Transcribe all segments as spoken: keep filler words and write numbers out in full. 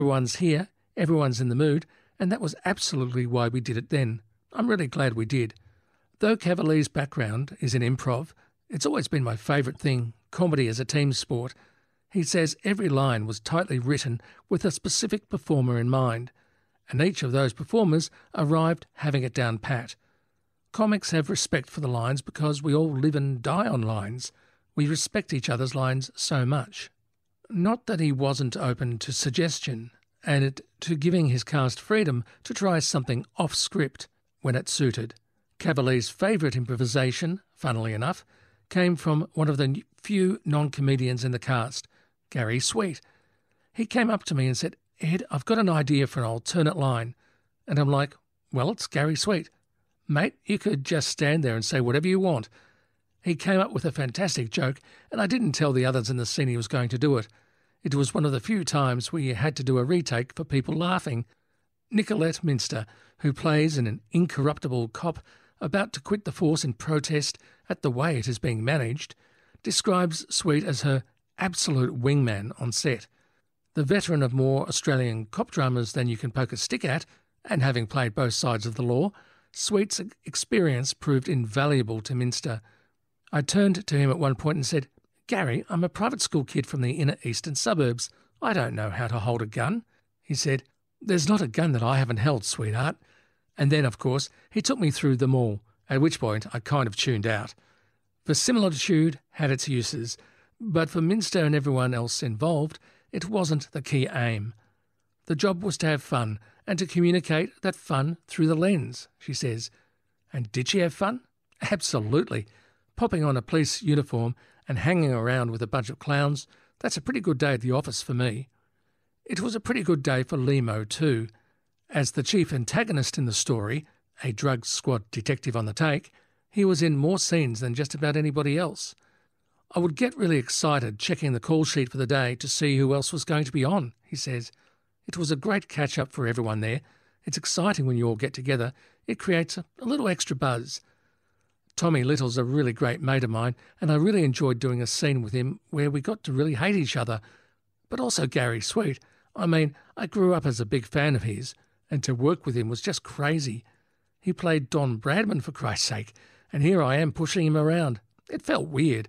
Everyone's here, everyone's in the mood, and that was absolutely why we did it then. I'm really glad we did. Though Cavalier's background is in improv, it's always been my favourite thing, comedy as a team sport. He says every line was tightly written with a specific performer in mind, and each of those performers arrived having it down pat. Comics have respect for the lines because we all live and die on lines. We respect each other's lines so much. Not that he wasn't open to suggestion and it, to giving his cast freedom to try something off script when it suited. Cavalier's favourite improvisation, funnily enough, came from one of the few non-comedians in the cast, Gary Sweet. He came up to me and said, "Ed, I've got an idea for an alternate line." And I'm like, "Well, it's Gary Sweet. Mate, you could just stand there and say whatever you want." He came up with a fantastic joke, and I didn't tell the others in the scene he was going to do it. It was one of the few times we had to do a retake for people laughing. Nicolette Minster, who plays an incorruptible cop about to quit the force in protest at the way it is being managed, describes Sweet as her absolute wingman on set. The veteran of more Australian cop dramas than you can poke a stick at, and having played both sides of the law, Sweet's experience proved invaluable to Minster. I turned to him at one point and said, "Gary, I'm a private school kid from the inner eastern suburbs. I don't know how to hold a gun." He said, "There's not a gun that I haven't held, sweetheart." And then, of course, he took me through them all, at which point I kind of tuned out. Verisimilitude had its uses, but for Minster and everyone else involved, it wasn't the key aim. The job was to have fun and to communicate that fun through the lens, she says. And did she have fun? Absolutely. Popping on a police uniform and hanging around with a bunch of clowns, that's a pretty good day at the office for me. It was a pretty good day for Limo too. As the chief antagonist in the story, a drug squad detective on the take, he was in more scenes than just about anybody else. I would get really excited checking the call sheet for the day to see who else was going to be on, he says. It was a great catch-up for everyone there. It's exciting when you all get together. It creates a, a little extra buzz. Tommy Little's a really great mate of mine, and I really enjoyed doing a scene with him where we got to really hate each other. But also Gary Sweet. I mean, I grew up as a big fan of his, and to work with him was just crazy. He played Don Bradman, for Christ's sake, and here I am pushing him around. It felt weird.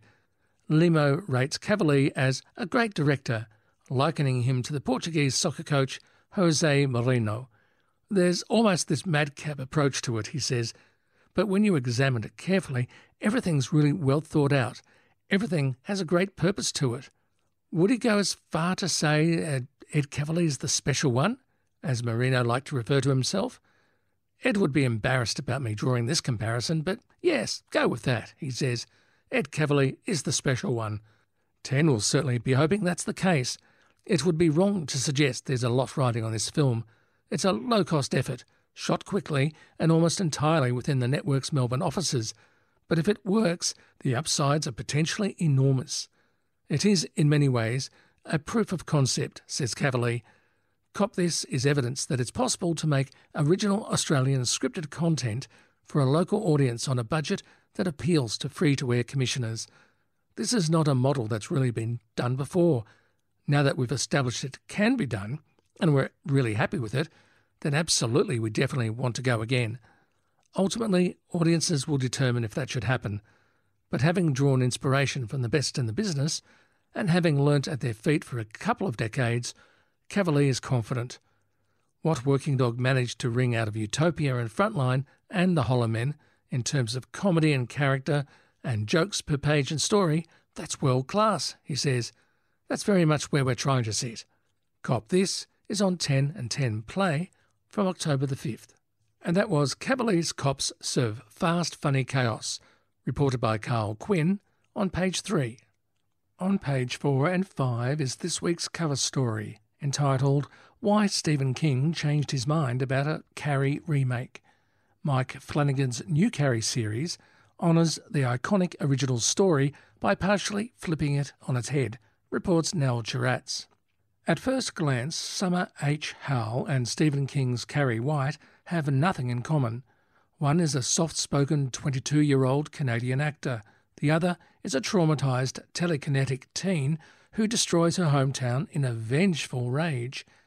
Limo rates Cavalier as a great director, likening him to the Portuguese soccer coach Jose Mourinho. There's almost this madcap approach to it, he says, but when you examine it carefully, everything's really well thought out. Everything has a great purpose to it. Would he go as far to say uh, Ed Cavalier's the special one, as Mourinho liked to refer to himself? Ed would be embarrassed about me drawing this comparison, but yes, go with that, he says. Ed Cavalier is the special one. Ten will certainly be hoping that's the case. It would be wrong to suggest there's a lot riding on this film. It's a low-cost effort, shot quickly and almost entirely within the network's Melbourne offices. But if it works, the upsides are potentially enormous. It is, in many ways, a proof of concept, says Cavalier. Cop This is evidence that it's possible to make original Australian scripted content for a local audience on a budget that appeals to free-to-air commissioners. This is not a model that's really been done before. Now that we've established it can be done, and we're really happy with it, then absolutely we definitely want to go again. Ultimately, audiences will determine if that should happen. But having drawn inspiration from the best in the business, and having learnt at their feet for a couple of decades, Cavalier is confident. What Working Dog managed to wring out of Utopia and Frontline and The Hollow Men, in terms of comedy and character and jokes per page and story, that's world class, he says. That's very much where we're trying to sit. Cop This is on ten and ten Play from October the fifth. And that was Cavalier's Cops Serve Fast Funny Chaos, reported by Carl Quinn on page three. On page four and five is this week's cover story, entitled Why Stephen King Changed His Mind About a Carrie Remake. Mike Flanagan's new Carrie series honours the iconic original story by partially flipping it on its head, reports Nell Chiratz. At first glance, Summer H. Howell and Stephen King's Carrie White have nothing in common. One is a soft-spoken twenty-two-year-old Canadian actor. The other is a traumatised telekinetic teen who destroys her hometown in a vengeful rage.